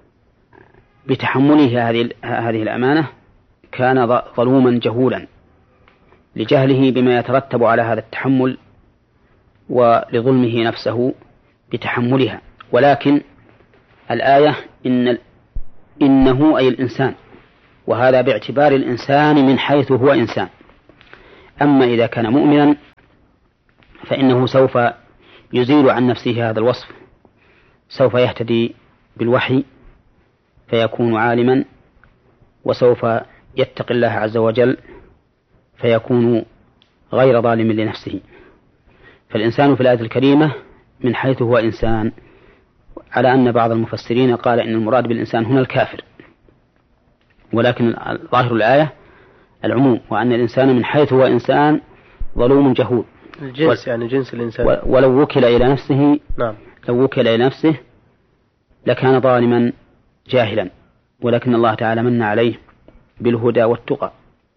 بتحمله هذه الأمانة كان ظلوما جهولا لجهله بما يترتب على هذا التحمل ولظلمه نفسه بتحملها. ولكن الآية إنه أي الإنسان وهذا باعتبار الإنسان من حيث هو إنسان. أما إذا كان مؤمنا فإنه سوف يزيل عن نفسه هذا الوصف، سوف يهتدي بالوحي فيكون عالما، وسوف يتقي الله عز وجل فيكون غير ظالم لنفسه. فالإنسان في الآية الكريمة من حيث هو إنسان، على أن بعض المفسرين قال إن المراد بالإنسان هنا الكافر، ولكن ظاهر الآية العموم، وأن الإنسان من حيث هو إنسان ظلوم جهول، الجنس يعني جنس الإنسان، ولو وكل إلى نفسه نعم، لو وكل إلى نفسه لكان ظالما جاهلا، ولكن الله تعالى من عليه بالهدى والتقى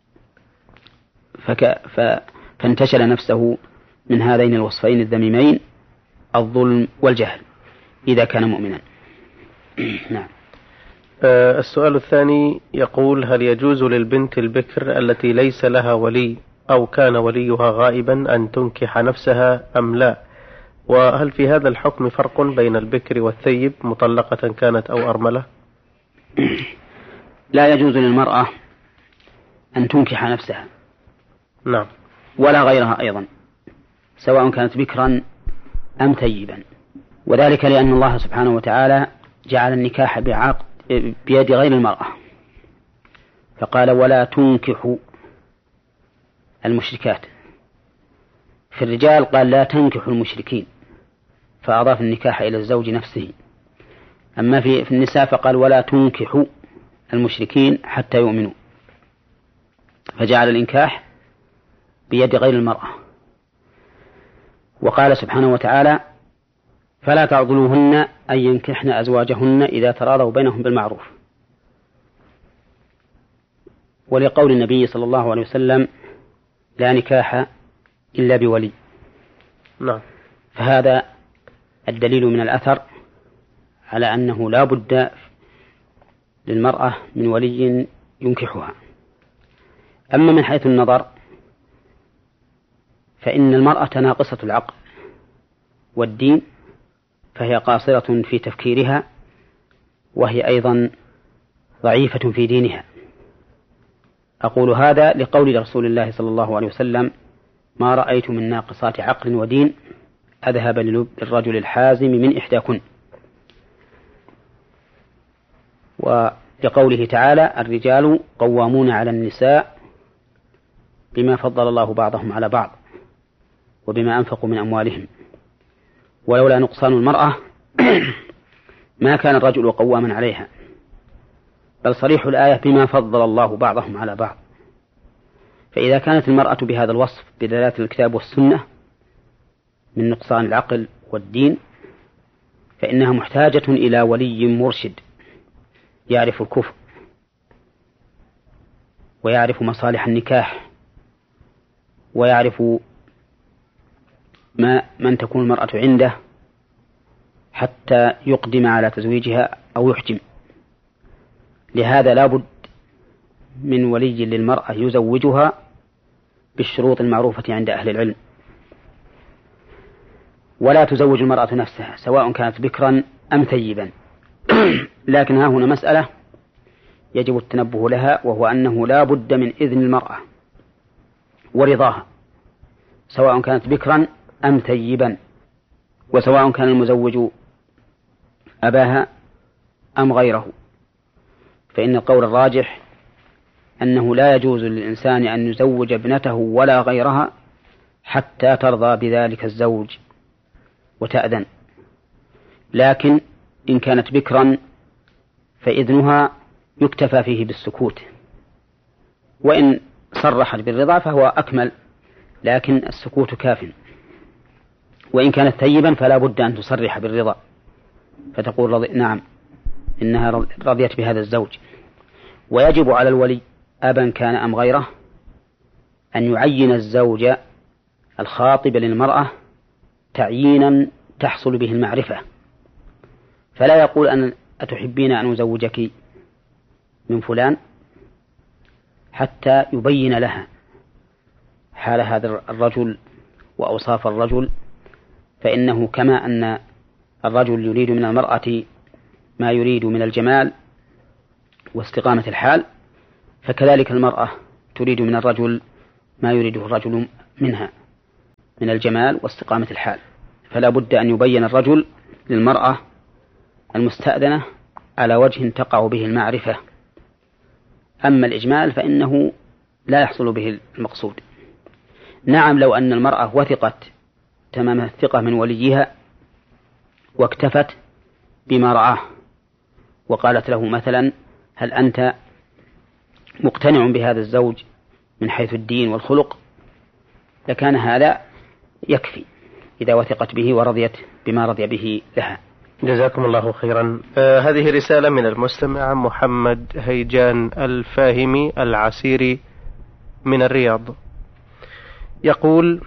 فانتشل نفسه من هذين الوصفين الذميمين الظلم والجهل إذا كان مؤمنا. نعم. السؤال الثاني يقول: هل يجوز للبنت البكر التي ليس لها ولي أو كان وليها غائبا أن تنكح نفسها أم لا؟ وهل في هذا الحكم فرق بين البكر والثيب مطلقة كانت أو أرملة؟ لا يجوز للمرأة أن تنكح نفسها، نعم، ولا غيرها أيضا، سواء كانت بكرا أم ثيبا، وذلك لأن الله سبحانه وتعالى جعل النكاح بيد غير المرأة، فقال: ولا تنكحوا المشركات. في الرجال قال: لا تنكحوا المشركين، فأضاف النكاح إلى الزوج نفسه. أما في النساء فقال: ولا تنكحوا المشركين حتى يؤمنوا، فجعل الإنكاح بيد غير المرأة. وقال سبحانه وتعالى: فلا تعضلوهن أن ينكحن أزواجهن إذا تراضوا بينهم بالمعروف. ولقول النبي صلى الله عليه وسلم: لا نكاح إلا بولي. نعم. فهذا الدليل من الأثر على أنه لا بد للمرأة من ولي ينكحها. أما من حيث النظر فإن المرأة ناقصة العقل والدين، فهي قاصرة في تفكيرها، وهي أيضا ضعيفة في دينها. أقول هذا لقول رسول الله صلى الله عليه وسلم: ما رأيت من ناقصات عقل ودين أذهب للرجل الحازم من إحداكن. ولقوله تعالى: الرجال قوامون على النساء بما فضل الله بعضهم على بعض وبما أنفقوا من أموالهم. ولولا نقصان المرأة ما كان الرجل قواما عليها، بل صريح الآية بما فضل الله بعضهم على بعض. فإذا كانت المرأة بهذا الوصف بدلالة الكتاب والسنة من نقصان العقل والدين، فإنها محتاجة إلى ولي مرشد يعرف الكفر ويعرف مصالح النكاح ويعرف من تكون المرأة عنده حتى يقدم على تزويجها أو يحجم. لهذا لا بد من ولي للمرأة يزوجها بالشروط المعروفة عند أهل العلم. ولا تزوج المرأة نفسها سواء كانت بكرا أم ثيبا. لكن ها هنا مسألة يجب التنبه لها، وهو أنه لا بد من إذن المرأة ورضاها، سواء كانت بكرا أم ثيبا، وسواء كان المزوج أباها أم غيره. فإن القول الراجح أنه لا يجوز للإنسان أن يزوج ابنته ولا غيرها حتى ترضى بذلك الزوج وتأذن. لكن إن كانت بكرا فإذنها يكتفى فيه بالسكوت، وإن صرحت بالرضا فهو أكمل، لكن السكوت كاف. وإن كانت ثيبا فلا بد أن تصرح بالرضا، فتقول نعم إنها رضيت بهذا الزوج. ويجب على الولي أبا كان أم غيره أن يعين الزوج الخاطب للمرأة تعيينا تحصل به المعرفة، فلا يقول أن أتحبين أن أزوجك من فلان حتى يبين لها حال هذا الرجل وأوصاف الرجل. فإنه كما أن الرجل يريد من المرأة ما يريد من الجمال واستقامة الحال، فكذلك المرأة تريد من الرجل ما يريده الرجل منها من الجمال واستقامة الحال، فلا بد أن يبين الرجل للمرأة المستأذنة على وجه تقع به المعرفة. أما الإجمال فإنه لا يحصل به المقصود. نعم، لو أن المرأة وثقت تمام الثقة من وليها واكتفت بما رآه وقالت له مثلا: هل أنت مقتنع بهذا الزوج من حيث الدين والخلق؟ لكان هذا يكفي إذا وثقت به ورضيت بما رضي به لها. جزاكم الله خيرا. هذه رسالة من المستمع محمد هيجان الفاهمي العسيري من الرياض، يقول: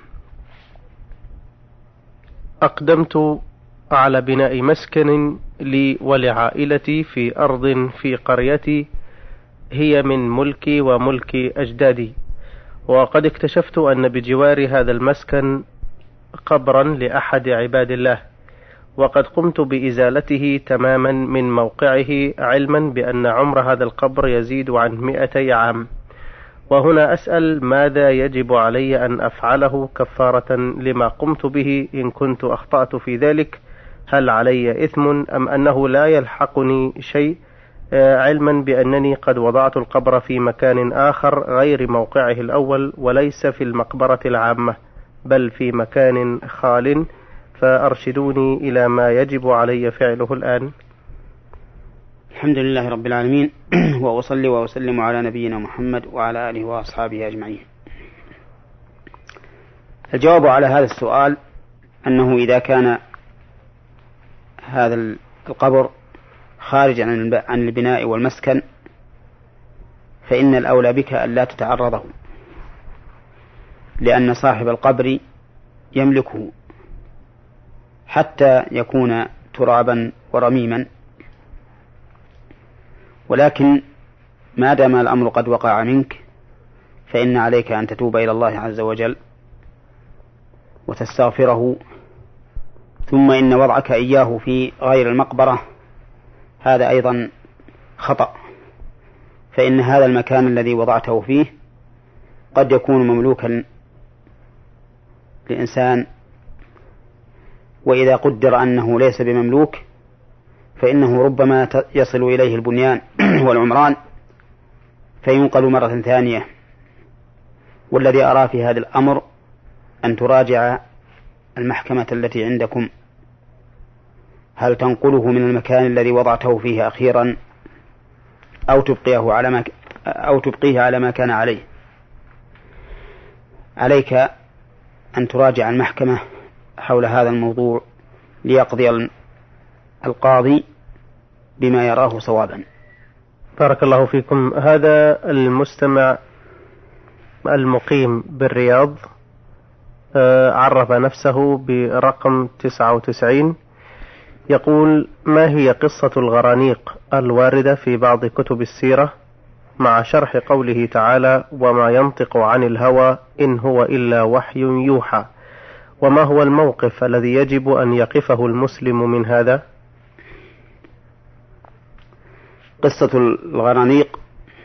أقدمت على بناء مسكن لي ولعائلتي في أرض في قريتي هي من ملكي وملك أجدادي، وقد اكتشفت أن بجوار هذا المسكن قبرا لأحد عباد الله، وقد قمت بإزالته تماما من موقعه علما بأن عمر هذا القبر يزيد عن 200 عام. وهنا أسأل: ماذا يجب علي أن أفعله كفارة لما قمت به إن كنت أخطأت في ذلك؟ هل علي إثم أم أنه لا يلحقني شيء، علما بأنني قد وضعت القبر في مكان آخر غير موقعه الأول وليس في المقبرة العامة بل في مكان خال، فأرشدوني إلى ما يجب علي فعله الآن. الحمد لله رب العالمين، وأصلي وأسلم على نبينا محمد وعلى آله وأصحابه أجمعين. الجواب على هذا السؤال أنه إذا كان هذا القبر خارج عن البناء والمسكن فإن الأولى بك أن لا تتعرضه، لأن صاحب القبر يملكه حتى يكون ترابا ورميما، ولكن ما دام الأمر قد وقع منك فإن عليك أن تتوب إلى الله عز وجل وتستغفره. ثم إن وضعك إياه في غير المقبرة هذا أيضا خطأ، فإن هذا المكان الذي وضعته فيه قد يكون مملوكا لإنسان، وإذا قدر أنه ليس بمملوك فإنه ربما يصل إليه البنيان والعمران فينقل مرة ثانية. والذي أرى في هذا الأمر أن تراجع المحكمة التي عندكم هل تنقله من المكان الذي وضعته فيه أخيرا أو تبقيه على ما كان عليه. عليك أن تراجع المحكمة حول هذا الموضوع ليقضي القاضي بما يراه صوابا. بارك الله فيكم. هذا المستمع المقيم بالرياض عرف نفسه برقم 99، يقول: ما هي قصة الغرانيق الواردة في بعض كتب السيرة مع شرح قوله تعالى: وما ينطق عن الهوى إن هو إلا وحي يوحى؟ وما هو الموقف الذي يجب أن يقفه المسلم من هذا؟ قصة الغرانيق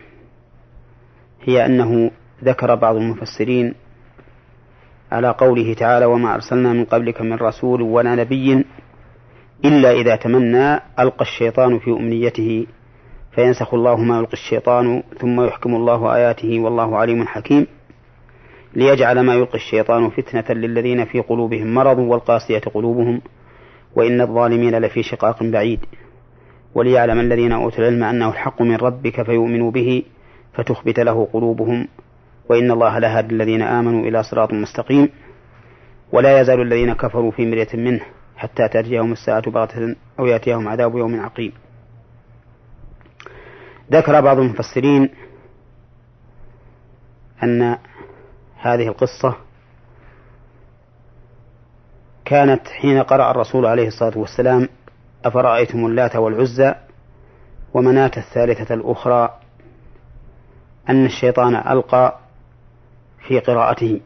هي أنه ذكر بعض المفسرين على قوله تعالى: وما أرسلنا من قبلك من رسول ولا نبي إلا إذا تمنى ألقى الشيطان في أمنيته فينسخ الله ما يلقي الشيطان ثم يحكم الله آياته والله عليم حكيم، ليجعل ما يلقي الشيطان فتنة للذين في قلوبهم مرض والقاسية قلوبهم وإن الظالمين لفي شقاق بعيد، وليعلم الذين أوتوا العلم أنه الحق من ربك فيؤمنوا به فتخبت له قلوبهم وإن الله لهادي الذين آمنوا إلى صراط مستقيم، ولا يزال الذين كفروا في مرية منه حتى تأتيهم الساعة بغتة أو يأتيهم عذاب يوم عقيم. ذكر بعض المفسرين أن هذه القصة كانت حين قرأ الرسول عليه الصلاة والسلام: أفرأيتم اللات والعزى ومناة الثالثة الأخرى، أن الشيطان ألقى في قراءته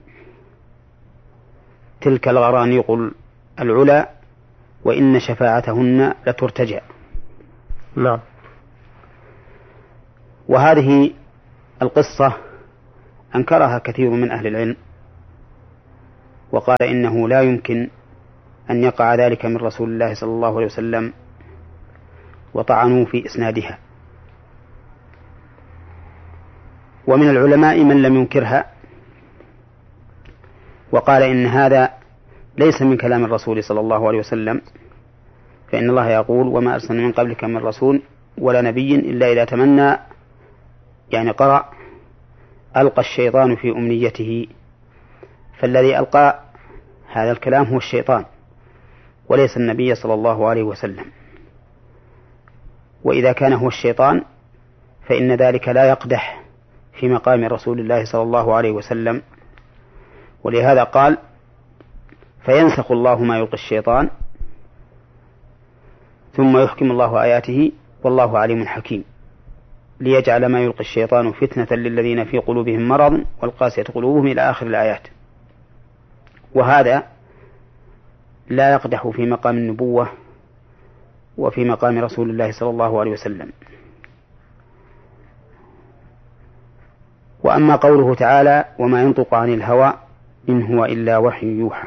تلك الغرانيق العلا وإن شفاعتهن لترتجى. نعم. وهذه القصة أنكرها كثير من أهل العلم، وقال إنه لا يمكن أن يقع ذلك من رسول الله صلى الله عليه وسلم، وطعنوا في إسنادها. ومن العلماء من لم ينكرها وقال إن هذا ليس من كلام الرسول صلى الله عليه وسلم، فإن الله يقول: وما أرسلنا من قبلك من رسول ولا نبي إلا إذا تمنى، يعني قرأ، ألقى الشيطان في أمنيته. فالذي ألقى هذا الكلام هو الشيطان وليس النبي صلى الله عليه وسلم. وإذا كان هو الشيطان فإن ذلك لا يقدح في مقام رسول الله صلى الله عليه وسلم، ولهذا قال: فينسخ الله ما يلقي الشيطان ثم يحكم الله آياته والله عليم حكيم، ليجعل ما يلقي الشيطان فتنة للذين في قلوبهم مرض والقاسية قلوبهم إلى آخر الآيات. وهذا لا يقدح في مقام النبوة وفي مقام رسول الله صلى الله عليه وسلم. وأما قوله تعالى: وما ينطق عن الهوى إن هو إلا وحي يوحى،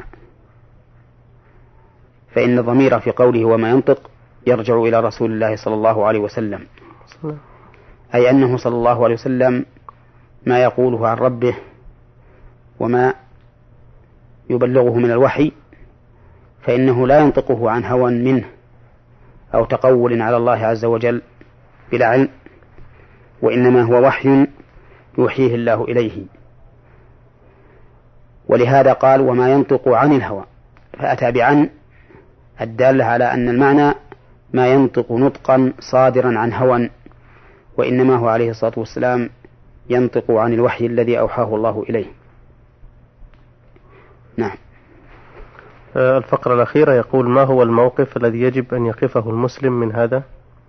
فإن الضمير في قوله وما ينطق يرجع إلى رسول الله صلى الله عليه وسلم، أي أنه صلى الله عليه وسلم ما يقوله عن ربه وما يبلغه من الوحي فإنه لا ينطقه عن هوى منه أو تقول على الله عز وجل بلا علم، وإنما هو وحي يوحيه الله إليه. ولهذا قال: وما ينطق عن الهوى، فأتى بعن الدالة على أن المعنى ما ينطق نطقا صادرا عن هوى، وإنما هو عليه الصلاة والسلام ينطق عن الوحي الذي أوحاه الله إليه. نعم. الفقرة الأخيرة يقول: ما هو الموقف الذي يجب أن يقفه المسلم من هذا؟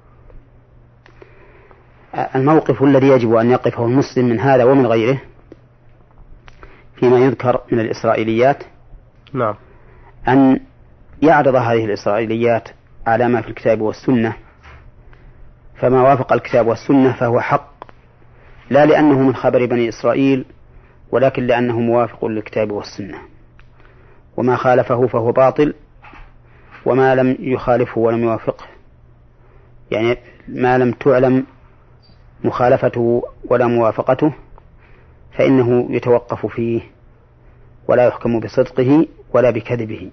الموقف الذي يجب أن يقفه المسلم من هذا ومن غيره فيما يذكر من الإسرائيليات، نعم، أن يعرض هذه الإسرائيليات على ما في الكتاب والسنة، فما وافق الكتاب والسنة فهو حق، لا لأنه من خبر بني إسرائيل ولكن لأنه موافق للكتاب والسنة، وما خالفه فهو باطل، وما لم يخالفه ولم يوافقه، يعني ما لم تعلم مخالفته ولا موافقته فإنه يتوقف فيه ولا يحكم بصدقه ولا بكذبه.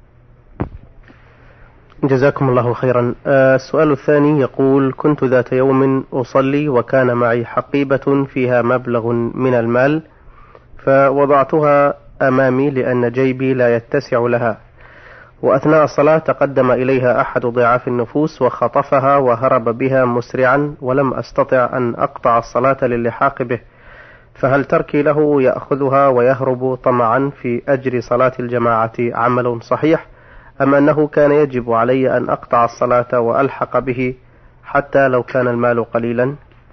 جزاكم الله خيرا. السؤال الثاني يقول: كنت ذات يوم أصلي وكان معي حقيبة فيها مبلغ من المال، فوضعتها أمامي لأن جيبي لا يتسع لها، وأثناء الصلاة تقدم إليها أحد ضعاف النفوس وخطفها وهرب بها مسرعا، ولم أستطع أن أقطع الصلاة للحاق به، فهل تركي له يأخذها ويهرب طمعا في أجر صلاة الجماعة عمل صحيح، أم أنه كان يجب علي أن أقطع الصلاة وألحق به حتى لو كان المال قليلا؟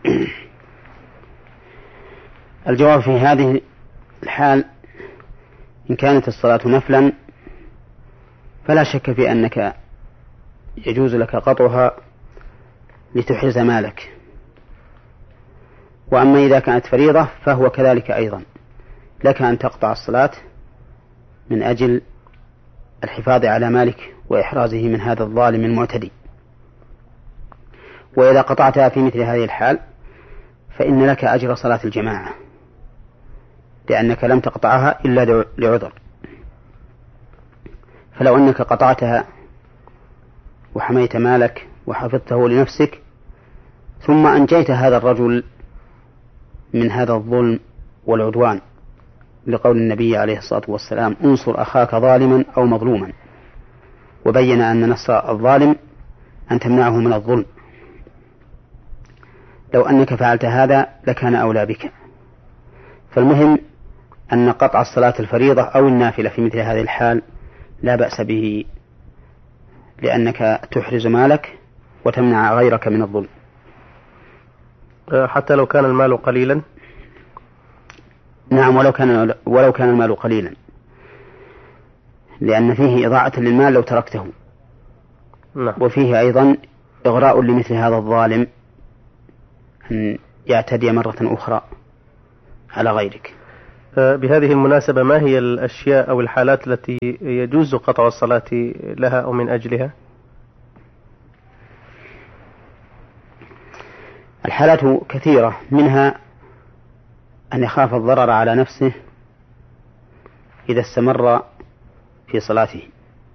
الجواب في هذه الحال: إن كانت الصلاة نفلا فلا شك في أنك يجوز لك قطعها لتحرز مالك، وأما إذا كانت فريضة فهو كذلك أيضا، لك أن تقطع الصلاة من أجل الحفاظ على مالك وإحرازه من هذا الظالم المعتدي. وإذا قطعتها في مثل هذه الحال فإن لك أجر صلاة الجماعة، لأنك لم تقطعها إلا لعذر. فلو أنك قطعتها وحميت مالك وحفظته لنفسك ثم أنجيت هذا الرجل من هذا الظلم والعدوان، لقول النبي عليه الصلاة والسلام: انصر أخاك ظالما أو مظلوما، وبين أن نصر الظالم أن تمنعه من الظلم. لو أنك فعلت هذا لكان أولى بك. فالمهم أن قطع الصلاة الفريضة أو النافلة في مثل هذه الحال لا بأس به، لأنك تحرز مالك وتمنع غيرك من الظلم. حتى لو كان المال قليلا؟ نعم، ولو كان المال قليلا، لأن فيه إضاعة للمال لو تركته. نعم. وفيه أيضا إغراء لمثل هذا الظالم أن يعتدي مرة أخرى على غيرك. بهذه المناسبة، ما هي الأشياء أو الحالات التي يجوز قطع الصلاة لها أو من أجلها؟ الحالات كثيرة، منها أن يخاف الضرر على نفسه إذا استمر في صلاته،